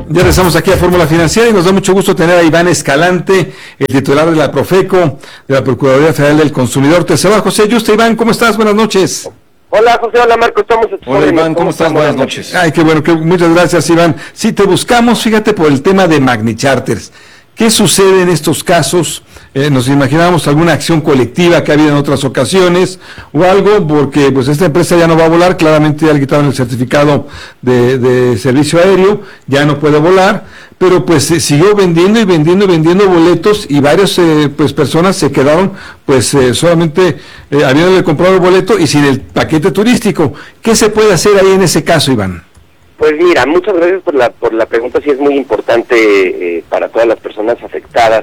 Ya regresamos aquí a Fórmula Financiera y nos da mucho gusto tener a Iván Escalante, el titular de la Profeco, de la Procuraduría Federal del Consumidor. Te saluda José Yuste. Iván, ¿cómo estás? Buenas noches. Hola José, hola Marco, estamos... Hola Iván, ¿cómo estás? Buenas noches. Ay, qué bueno, muchas gracias Iván. Sí, te buscamos, fíjate, por el tema de Magni Charters. ¿Qué sucede en estos casos? Nos imaginábamos alguna acción colectiva que ha habido en otras ocasiones o algo, porque pues esta empresa ya no va a volar, claramente ya le quitaron el certificado de servicio aéreo, ya no puede volar, pero pues siguió vendiendo y vendiendo boletos y varias pues personas se quedaron pues solamente habiéndole comprado el boleto y sin el paquete turístico. ¿Qué se puede hacer ahí en ese caso, Iván? Pues mira, muchas gracias por la pregunta, sí es muy importante para todas las personas afectadas.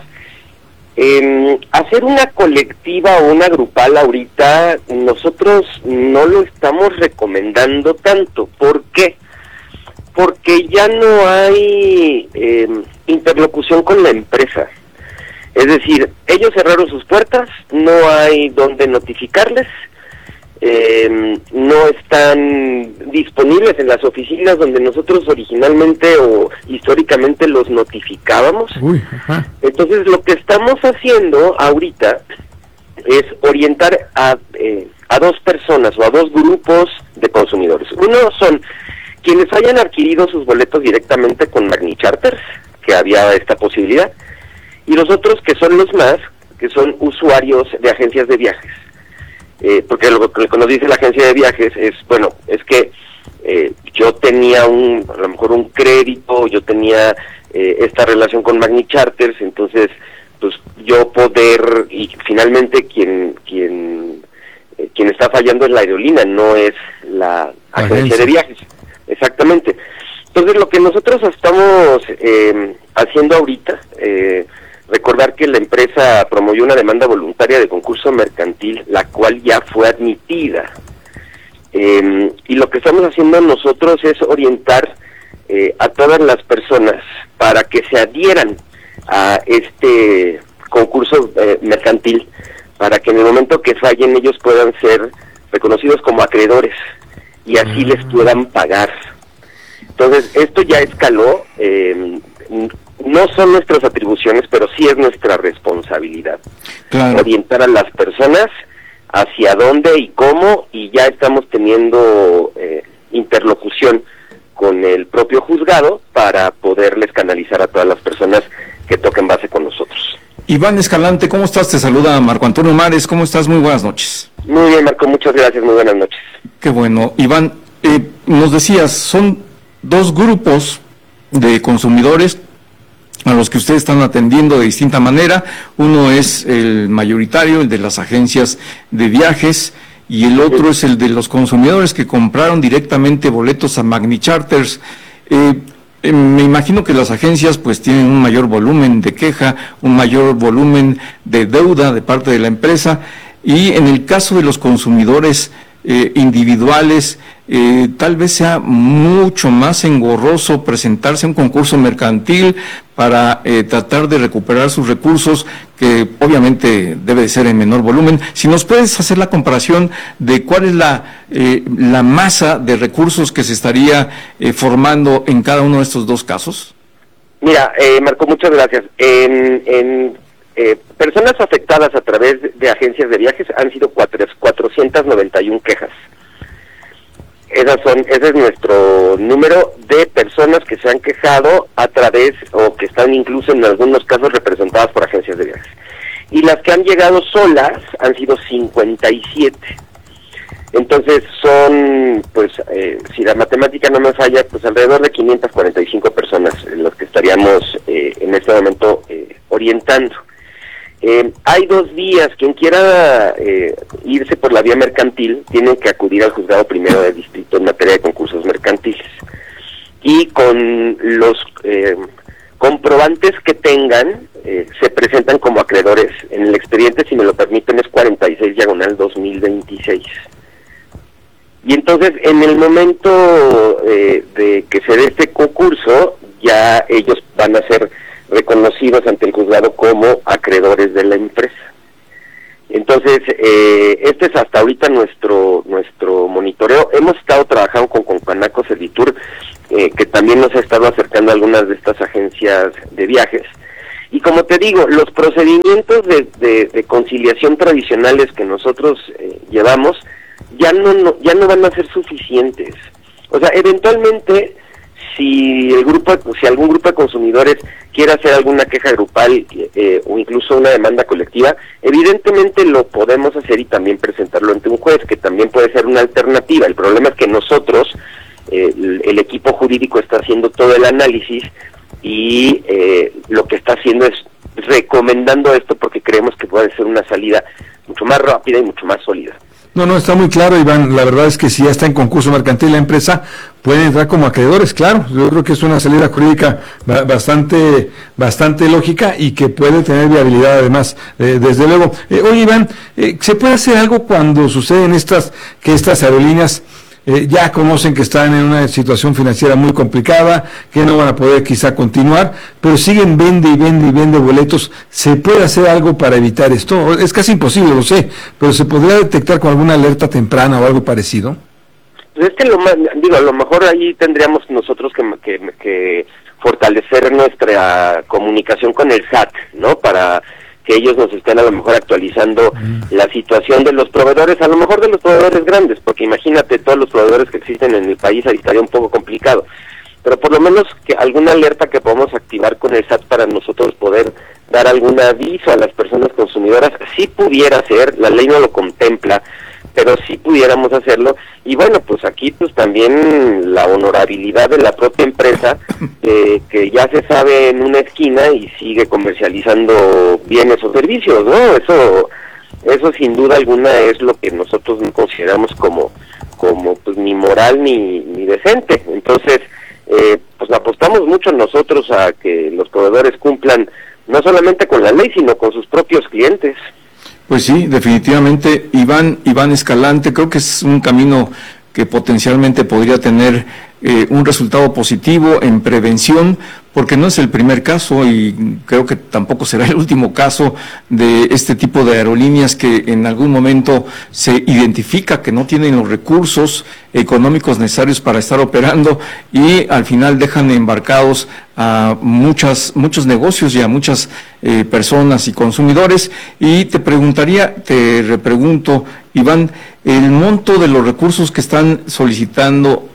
Hacer una colectiva o una grupal ahorita, nosotros no lo estamos recomendando tanto. ¿Por qué? Porque ya no hay interlocución con la empresa. Es decir, ellos cerraron sus puertas, no hay dónde notificarles, no están disponibles en las oficinas donde nosotros originalmente o históricamente los notificábamos. Entonces lo que estamos haciendo ahorita es orientar a dos personas o a dos grupos de consumidores. Uno son quienes hayan adquirido sus boletos directamente con Magni Charters, que había esta posibilidad, y los otros que son los más, que son usuarios de agencias de viajes. Porque lo que nos dice la agencia de viajes es, bueno, es que yo tenía a lo mejor un crédito, yo tenía esta relación con Magni Charters, entonces pues yo poder, y finalmente quien está fallando es la aerolínea, no es la agencia de viajes. Exactamente. Entonces lo que nosotros estamos haciendo ahorita, recordar que la empresa promovió una demanda voluntaria de concurso mercantil, la cual ya fue admitida. Y lo que estamos haciendo nosotros es orientar a todas las personas para que se adhieran a este concurso mercantil, para que en el momento que fallen ellos puedan ser reconocidos como acreedores y así les puedan pagar. Entonces, esto ya escaló. No son nuestras atribuciones, pero sí es nuestra responsabilidad. Claro. Orientar a las personas hacia dónde y cómo, y ya estamos teniendo interlocución con el propio juzgado para poderles canalizar a todas las personas que toquen base con nosotros. Iván Escalante, ¿cómo estás? Te saluda Marco Antonio Mares, ¿cómo estás? Muy buenas noches. Muy bien, Marco, muchas gracias, muy buenas noches. Qué bueno. Iván, nos decías, son dos grupos de consumidores a los que ustedes están atendiendo de distinta manera. Uno es el mayoritario, el de las agencias de viajes, y el otro es el de los consumidores que compraron directamente boletos a Magni Charters. Me imagino que las agencias pues tienen un mayor volumen de queja, un mayor volumen de deuda de parte de la empresa, y en el caso de los consumidores individuales, tal vez sea mucho más engorroso presentarse a un concurso mercantil para tratar de recuperar sus recursos, que obviamente debe de ser en menor volumen. Si nos puedes hacer la comparación de cuál es la masa de recursos que se estaría formando en cada uno de estos dos casos. Mira, Marco, muchas gracias. Personas afectadas a través de agencias de viajes han sido 491 quejas. Ese es nuestro número de personas que se han quejado a través, o que están incluso en algunos casos representadas por agencias de viajes. Y las que han llegado solas han sido 57. Entonces son, pues, si la matemática no me falla, pues alrededor de 545 personas en las que estaríamos en este momento orientando. Hay 2 vías. Quien quiera irse por la vía mercantil tiene que acudir al juzgado primero de distrito en materia de concursos mercantiles, y con los comprobantes que tengan se presentan como acreedores. En el expediente, si me lo permiten, es 46/2026. Y entonces, en el momento de que se dé este concurso, ya ellos van a ser reconocidos ante el juzgado como acreedores de la empresa. Entonces, este es hasta ahorita nuestro monitoreo. Hemos estado trabajando con Canaco Servitur que también nos ha estado acercando a algunas de estas agencias de viajes. Y como te digo, los procedimientos de conciliación tradicionales que nosotros llevamos ya no van a ser suficientes. O sea, eventualmente, si algún grupo de consumidores quiere hacer alguna queja grupal o incluso una demanda colectiva, evidentemente lo podemos hacer y también presentarlo ante un juez, que también puede ser una alternativa. El problema es que nosotros, el equipo jurídico está haciendo todo el análisis y lo que está haciendo es recomendando esto porque creemos que puede ser una salida mucho más rápida y mucho más sólida. No, está muy claro, Iván. La verdad es que si ya está en concurso mercantil la empresa, pueden entrar como acreedores, claro. Yo creo que es una salida jurídica bastante lógica y que puede tener viabilidad además, desde luego. Oye, Iván, ¿se puede hacer algo cuando suceden que estas aerolíneas ya conocen que están en una situación financiera muy complicada, que no van a poder quizá continuar, pero siguen vende boletos? ¿Se puede hacer algo para evitar esto? Es casi imposible, lo sé, pero ¿se podría detectar con alguna alerta temprana o algo parecido? Pues es que a lo mejor ahí tendríamos nosotros que fortalecer nuestra comunicación con el SAT, ¿no? Para que ellos nos estén a lo mejor actualizando la situación de los proveedores, a lo mejor de los proveedores grandes, porque imagínate todos los proveedores que existen en el país, ahí estaría un poco complicado, pero por lo menos que alguna alerta que podamos activar con el SAT para nosotros poder dar algún aviso a las personas consumidoras, sí pudiera ser, la ley no lo contempla, pero sí pudiéramos hacerlo. Y bueno, pues aquí pues también la honorabilidad de la propia empresa, que ya se sabe en una esquina y sigue comercializando bienes o servicios, ¿no? Eso sin duda alguna es lo que nosotros no consideramos como pues ni moral ni decente. Entonces, pues apostamos mucho nosotros a que los proveedores cumplan no solamente con la ley, sino con sus propios clientes. Pues sí, definitivamente, Iván Escalante, creo que es un camino que potencialmente podría tener un resultado positivo en prevención, porque no es el primer caso y creo que tampoco será el último caso de este tipo de aerolíneas que en algún momento se identifica que no tienen los recursos económicos necesarios para estar operando y al final dejan embarcados a muchos negocios y a muchas personas y consumidores. Y te repregunto, Iván, el monto de los recursos que están solicitando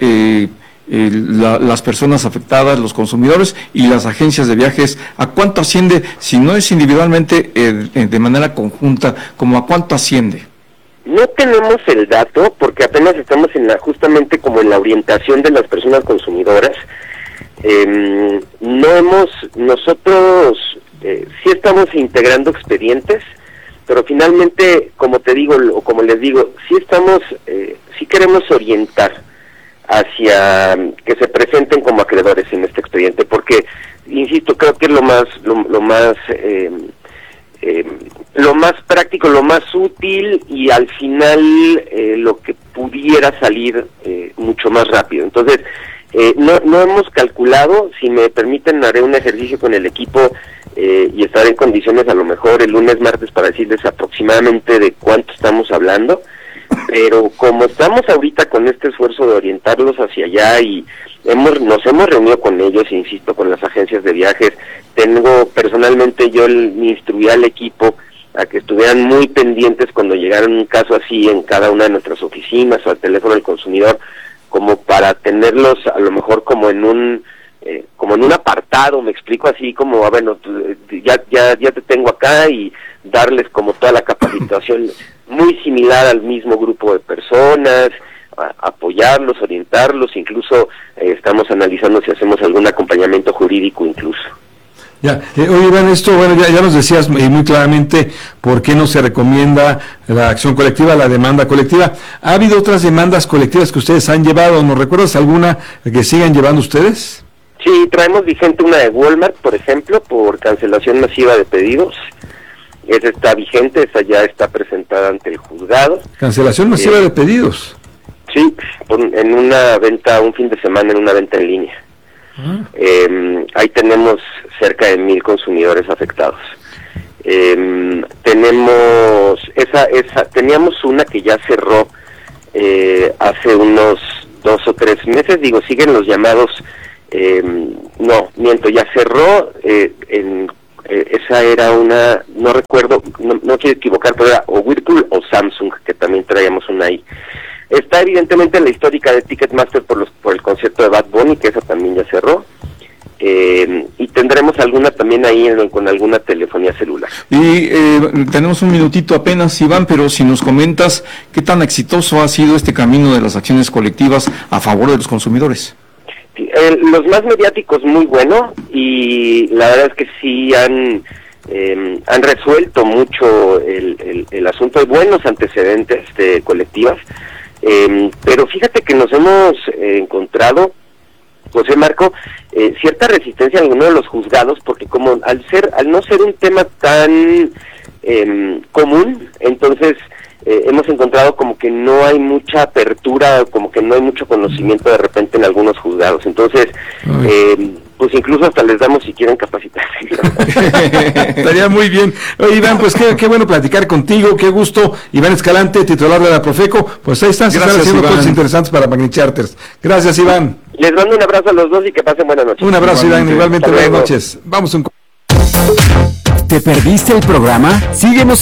las personas afectadas, los consumidores y las agencias de viajes, ¿a cuánto asciende? Si no es individualmente, de manera conjunta, ¿cómo a cuánto asciende? No tenemos el dato porque apenas estamos justamente como en la orientación de las personas consumidoras. Nosotros sí estamos integrando expedientes, pero finalmente, como te digo, o como les digo, sí queremos orientar hacia que se presenten como acreedores en este expediente, porque, insisto, creo que es lo más práctico, lo más útil y al final lo que pudiera salir mucho más rápido. Entonces, no hemos calculado. Si me permiten, haré un ejercicio con el equipo y estaré en condiciones a lo mejor el lunes, martes para decirles aproximadamente de cuánto estamos hablando. Pero como estamos ahorita con este esfuerzo de orientarlos hacia allá y nos hemos reunido con ellos, insisto, con las agencias de viajes, personalmente yo instruí al equipo a que estuvieran muy pendientes cuando llegara un caso así en cada una de nuestras oficinas o al teléfono del consumidor, como para tenerlos a lo mejor como en un apartado, me explico, así como, bueno, ya te tengo acá, y darles como toda la capacitación muy similar al mismo grupo de personas, apoyarlos, orientarlos, incluso estamos analizando si hacemos algún acompañamiento jurídico incluso. Ya, oye, Iván, ya nos decías muy claramente por qué no se recomienda la acción colectiva, la demanda colectiva. ¿Ha habido otras demandas colectivas que ustedes han llevado? ¿Nos recuerdas alguna que sigan llevando ustedes? Sí, traemos vigente una de Walmart, por ejemplo, por cancelación masiva de pedidos. Esa está vigente, esa ya está presentada ante el juzgado. ¿Cancelación masiva de pedidos? Sí, en una venta, un fin de semana en una venta en línea. Ahí tenemos cerca de 1,000 consumidores afectados. Teníamos una que ya cerró hace unos 2 o 3 meses, digo, siguen los llamados, no, miento, ya cerró, esa era una, no recuerdo, no quiero equivocar, pero era o Whirlpool o Samsung, que también traíamos una ahí. Está evidentemente la histórica de Ticketmaster por el concierto de Bad Bunny, que esa también ya cerró. Y tendremos alguna también ahí con alguna telefonía celular. Y tenemos un minutito apenas, Iván, pero si nos comentas qué tan exitoso ha sido este camino de las acciones colectivas a favor de los consumidores. Los más mediáticos muy bueno, y la verdad es que sí han resuelto mucho el asunto. Hay buenos antecedentes de colectivas, pero fíjate que nos hemos encontrado, José Marco, cierta resistencia en algunos de los juzgados, porque como al no ser un tema tan común, entonces hemos encontrado como que no hay mucha apertura, como que no hay mucho conocimiento de repente en algunos juzgados. Entonces, pues incluso hasta les damos si quieren capacitarse. Estaría muy bien. Oye, Iván, pues qué bueno platicar contigo, qué gusto. Iván Escalante, titular de la Profeco, pues ahí están haciendo cosas interesantes para Magni Charters. Gracias, Iván. Les mando un abrazo a los dos y que pasen buenas noches. Un abrazo, Iván, igualmente buenas noches. Vamos un... ¿Te perdiste el programa? Síguenos